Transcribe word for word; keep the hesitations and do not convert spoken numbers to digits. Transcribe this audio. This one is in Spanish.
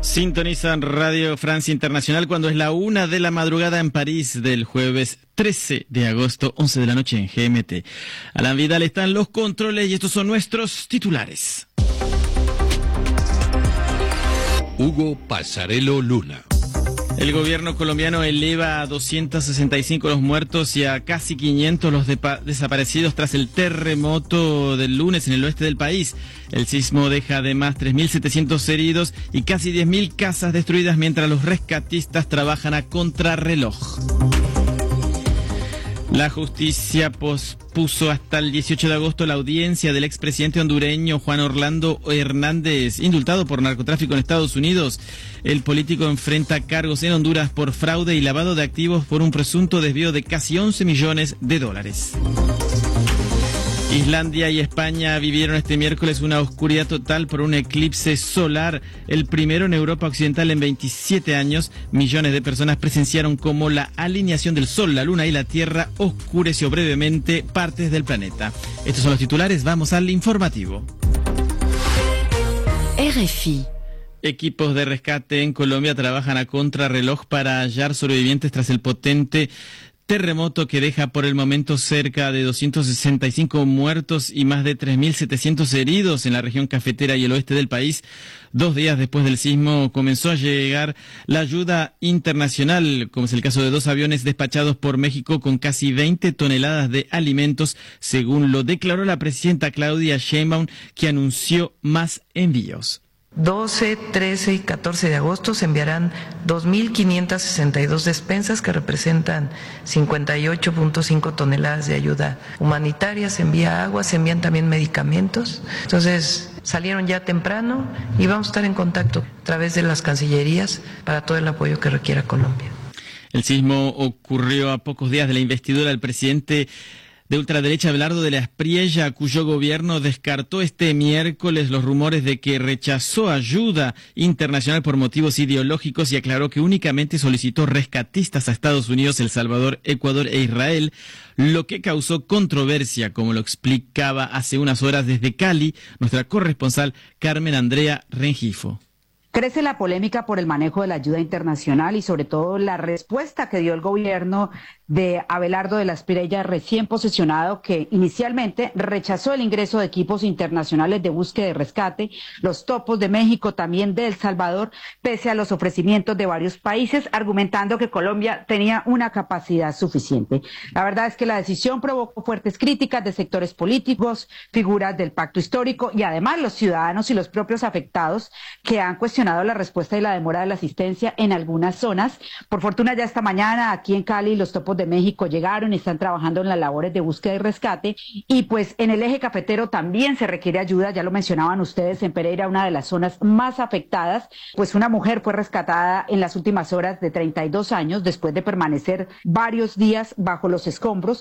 Sintonizan Radio Francia Internacional cuando es la una de la madrugada en París del jueves trece de agosto, once de la noche en G M T. Alan Vidal está en los controles y estos son nuestros titulares. Hugo Pasarello Luna. El gobierno colombiano eleva a doscientos sesenta y cinco los muertos y a casi quinientos los de- desaparecidos tras el terremoto del lunes en el oeste del país. El sismo deja además tres mil setecientos heridos y casi diez mil casas destruidas mientras los rescatistas trabajan a contrarreloj. La justicia pospuso hasta el dieciocho de agosto la audiencia del expresidente hondureño Juan Orlando Hernández, indultado por narcotráfico en Estados Unidos. El político enfrenta cargos en Honduras por fraude y lavado de activos por un presunto desvío de casi once millones de dólares. Islandia y España vivieron este miércoles una oscuridad total por un eclipse solar, el primero en Europa Occidental en veintisiete años. Millones de personas presenciaron cómo la alineación del Sol, la Luna y la Tierra oscureció brevemente partes del planeta. Estos son los titulares, vamos al informativo. R F I. Equipos de rescate en Colombia trabajan a contrarreloj para hallar sobrevivientes tras el potente terremoto que deja por el momento cerca de doscientos sesenta y cinco muertos y más de tres mil setecientos heridos en la región cafetera y el oeste del país. Dos días después del sismo comenzó a llegar la ayuda internacional, como es el caso de dos aviones despachados por México con casi veinte toneladas de alimentos, según lo declaró la presidenta Claudia Sheinbaum, que anunció más envíos. doce, trece y catorce de agosto se enviarán dos mil quinientas sesenta y dos despensas que representan cincuenta y ocho punto cinco toneladas de ayuda humanitaria. Se envía agua, se envían también medicamentos. Entonces salieron ya temprano y vamos a estar en contacto a través de las cancillerías para todo el apoyo que requiera Colombia. El sismo ocurrió a pocos días de la investidura del presidente de ultraderecha Abelardo de la Espriella, cuyo gobierno descartó este miércoles los rumores de que rechazó ayuda internacional por motivos ideológicos y aclaró que únicamente solicitó rescatistas a Estados Unidos, El Salvador, Ecuador e Israel, lo que causó controversia, como lo explicaba hace unas horas desde Cali nuestra corresponsal Carmen Andrea Rengifo. Crece la polémica por el manejo de la ayuda internacional y sobre todo la respuesta que dio el gobierno de Abelardo de la Espriella, recién posesionado, que inicialmente rechazó el ingreso de equipos internacionales de búsqueda y rescate, los topos de México, también de El Salvador, pese a los ofrecimientos de varios países, argumentando que Colombia tenía una capacidad suficiente. La verdad es que la decisión provocó fuertes críticas de sectores políticos, figuras del pacto histórico y además los ciudadanos y los propios afectados que han cuestionado la respuesta y la demora de la asistencia en algunas zonas. Por fortuna ya esta mañana aquí en Cali los topos de México llegaron y están trabajando en las labores de búsqueda y rescate, y pues en el eje cafetero también se requiere ayuda. Ya lo mencionaban ustedes, en Pereira, una de las zonas más afectadas, pues una mujer fue rescatada en las últimas horas de treinta y dos años después de permanecer varios días bajo los escombros.